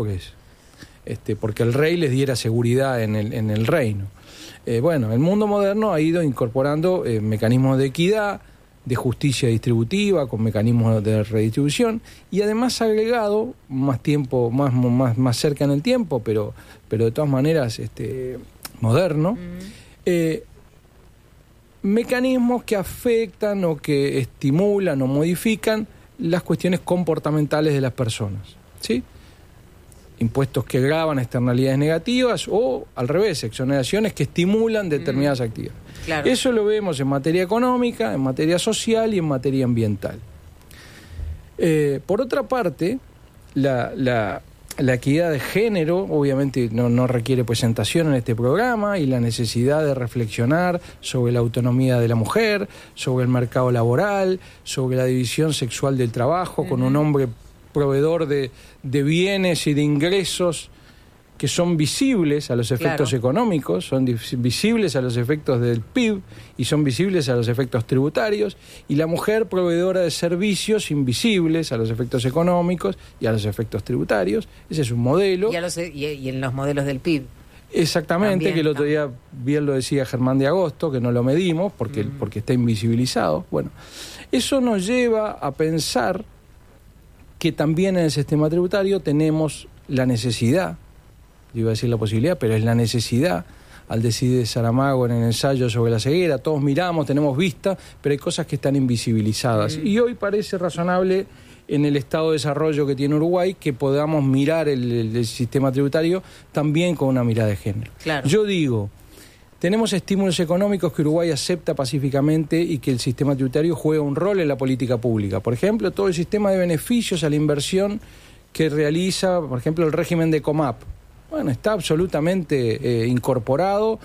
pobres, porque el rey les diera seguridad en el reino. Bueno, el mundo moderno ha ido incorporando mecanismos de equidad, de justicia distributiva, con mecanismos de redistribución, y además ha agregado más tiempo, más cerca en el tiempo, pero de todas maneras moderno, mecanismos que afectan o que estimulan o modifican las cuestiones comportamentales de las personas, ¿sí? Impuestos que gravan externalidades negativas o, al revés, exoneraciones que estimulan determinadas actividades. Claro. Eso lo vemos en materia económica, en materia social y en materia ambiental. Por otra parte, la equidad de género, obviamente no requiere presentación en este programa, y la necesidad de reflexionar sobre la autonomía de la mujer, sobre el mercado laboral, sobre la división sexual del trabajo, con un hombre proveedor de bienes y de ingresos que son visibles a los efectos económicos, son visibles a los efectos del PIB y son visibles a los efectos tributarios, y la mujer proveedora de servicios invisibles a los efectos económicos y a los efectos tributarios. Ese es un modelo. Y en los modelos del PIB. Exactamente, también, que el otro día bien lo decía Germán de Agosto, que no lo medimos porque está invisibilizado. Bueno, eso nos lleva a pensar que también en el sistema tributario tenemos la necesidad, yo iba a decir la posibilidad, pero es la necesidad, al decir Saramago en el ensayo sobre la ceguera, todos miramos, tenemos vista, pero hay cosas que están invisibilizadas. Y hoy parece razonable, en el estado de desarrollo que tiene Uruguay, que podamos mirar el sistema tributario también con una mirada de género. Claro. Yo digo, tenemos estímulos económicos que Uruguay acepta pacíficamente y que el sistema tributario juega un rol en la política pública. Por ejemplo, todo el sistema de beneficios a la inversión que realiza, por ejemplo, el régimen de COMAP. Bueno, está absolutamente incorporado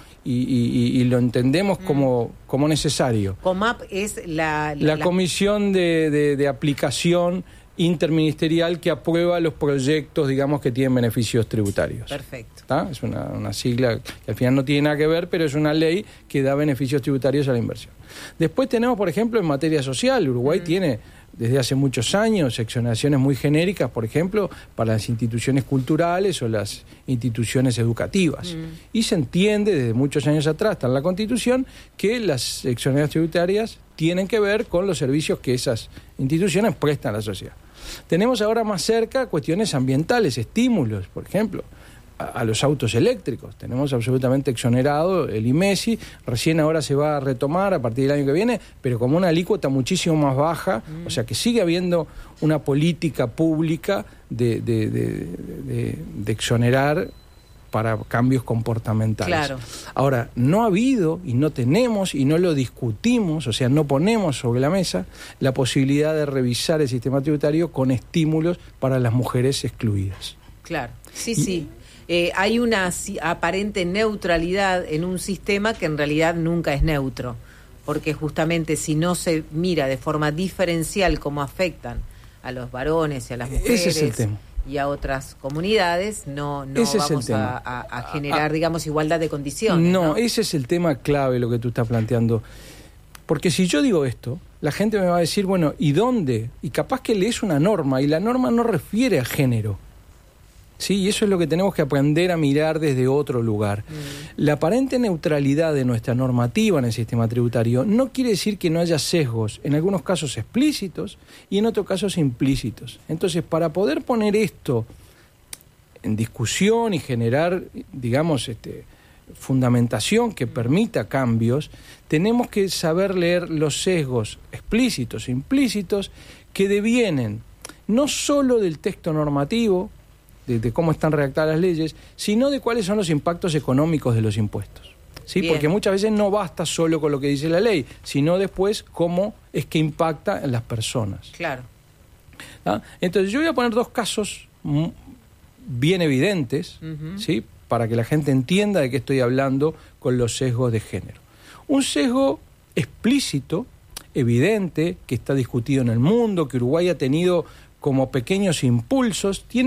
y lo entendemos como necesario. COMAP es la comisión de aplicación interministerial que aprueba los proyectos, digamos, que tienen beneficios tributarios. Perfecto. ¿Está? Es una sigla que al final no tiene nada que ver, pero es una ley que da beneficios tributarios a la inversión. Después tenemos, por ejemplo, en materia social, Uruguay tiene desde hace muchos años exoneraciones muy genéricas, por ejemplo, para las instituciones culturales o las instituciones educativas. Y se entiende desde muchos años atrás, está en la Constitución, que las exoneraciones tributarias tienen que ver con los servicios que esas instituciones prestan a la sociedad. Tenemos ahora más cerca cuestiones ambientales, estímulos, por ejemplo, a los autos eléctricos. Tenemos absolutamente exonerado el IMESI, recién ahora se va a retomar a partir del año que viene, pero como una alícuota muchísimo más baja, o sea que sigue habiendo una política pública de exonerar para cambios comportamentales. Claro. Ahora, no ha habido y no tenemos y no lo discutimos, o sea, no ponemos sobre la mesa la posibilidad de revisar el sistema tributario con estímulos para las mujeres excluidas. Claro, sí. Hay una aparente neutralidad en un sistema que en realidad nunca es neutro, porque justamente si no se mira de forma diferencial cómo afectan a los varones y a las mujeres... Ese es el tema. Y a otras comunidades, no vamos a generar, digamos, igualdad de condiciones. No, ese es el tema clave, lo que tú estás planteando. Porque si yo digo esto, la gente me va a decir, bueno, ¿y dónde? Y capaz que lees una norma, y la norma no refiere a género. Sí, y eso es lo que tenemos que aprender a mirar desde otro lugar. La aparente neutralidad de nuestra normativa en el sistema tributario no quiere decir que no haya sesgos, en algunos casos explícitos y en otros casos implícitos. Entonces, para poder poner esto en discusión y generar, digamos, fundamentación que permita cambios, tenemos que saber leer los sesgos explícitos e implícitos que devienen no solo del texto normativo, de cómo están redactadas las leyes, sino de cuáles son los impactos económicos de los impuestos. ¿Sí? Porque muchas veces no basta solo con lo que dice la ley, sino después cómo es que impacta en las personas. Claro. ¿Ah? Entonces yo voy a poner dos casos bien evidentes, ¿sí? Para que la gente entienda de qué estoy hablando con los sesgos de género. Un sesgo explícito, evidente, que está discutido en el mundo, que Uruguay ha tenido como pequeños impulsos, tiene